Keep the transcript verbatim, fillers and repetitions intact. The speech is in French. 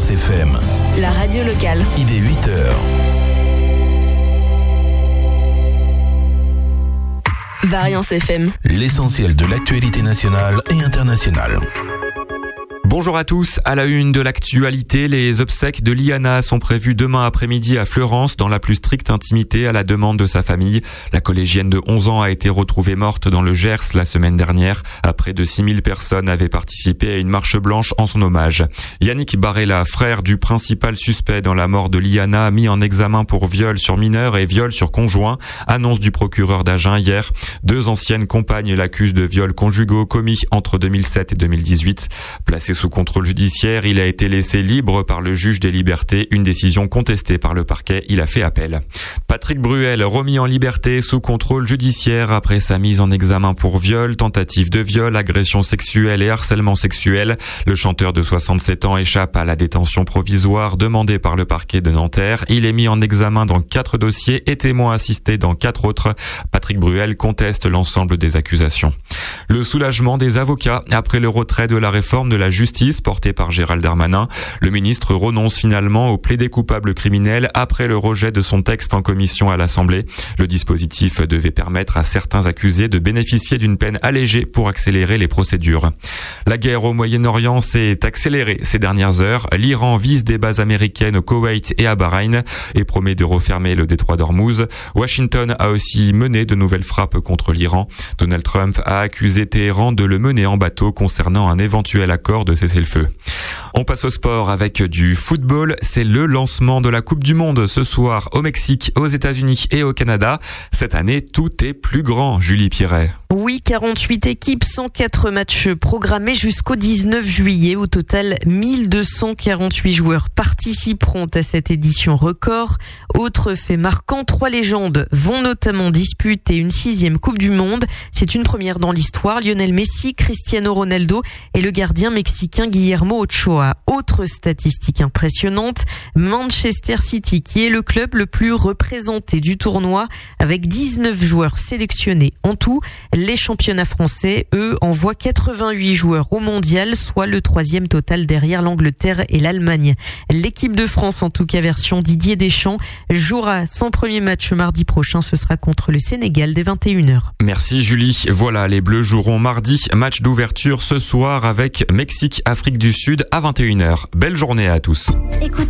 Variance F M. La radio locale. Il est huit heures. Variance F M. L'essentiel de l'actualité nationale et internationale. Bonjour à tous. À la une de l'actualité, les obsèques de Liana sont prévues demain après-midi à Fleurance dans la plus stricte intimité à la demande de sa famille. La collégienne de onze ans a été retrouvée morte dans le Gers la semaine dernière. Près de six mille personnes avaient participé à une marche blanche en son hommage. Yannick Barella, frère du principal suspect dans la mort de Liana, mis en examen pour viol sur mineur et viol sur conjoint, annonce du procureur d'Agen hier. Deux anciennes compagnes l'accusent de viols conjugaux commis entre deux mille sept et deux mille dix-huit. Placé sous contrôle judiciaire, il a été laissé libre par le juge des libertés, une décision contestée par le parquet. Il a fait appel. Patrick Bruel, remis en liberté sous contrôle judiciaire après sa mise en examen pour viol, tentative de viol, agression sexuelle et harcèlement sexuel. Le chanteur de soixante-sept ans échappe à la détention provisoire demandée par le parquet de Nanterre. Il est mis en examen dans quatre dossiers et témoin assisté dans quatre autres. Patrick Bruel conteste l'ensemble des accusations. Le soulagement des avocats après le retrait de la réforme de la justice portée par Gérald Darmanin. Le ministre renonce finalement au plaidé coupable criminel après le rejet de son texte en commission à l'Assemblée. Le dispositif devait permettre à certains accusés de bénéficier d'une peine allégée pour accélérer les procédures. La guerre au Moyen-Orient s'est accélérée ces dernières heures. L'Iran vise des bases américaines au Koweït et à Bahreïn et promet de refermer le détroit d'Ormuz. Washington a aussi mené de nouvelles frappes contre l'Iran. Donald Trump a accusé Téhéran de le mener en bateau concernant un éventuel accord de cessez-le-feu. On passe au sport avec du football. C'est le lancement de la Coupe du Monde ce soir au Mexique, aux États-Unis et au Canada. Cette année, tout est plus grand, Julie Piret. Oui, quarante-huit équipes, cent quatre matchs programmés jusqu'au dix-neuf juillet. Au total, mille deux cent quarante-huit joueurs participeront à cette édition record. Autre fait marquant, trois légendes vont notamment disputer une sixième Coupe du Monde. C'est une première dans l'histoire. Lionel Messi, Cristiano Ronaldo et le gardien mexicain Guillermo Ochoa. Autre statistique impressionnante, Manchester City, qui est le club le plus représenté du tournoi, avec dix-neuf joueurs sélectionnés en tout. Les championnats français, eux, envoient quatre-vingt-huit joueurs au mondial, soit le troisième total derrière l'Angleterre et l'Allemagne. L'équipe de France, en tout cas version Didier Deschamps, jouera son premier match mardi prochain. Ce sera contre le Sénégal dès vingt et une heures. Merci Julie. Voilà, les Bleus joueront mardi. Match d'ouverture ce soir avec Mexique-Afrique du Sud à vingt et une heures. Belle journée à tous. Écoutez.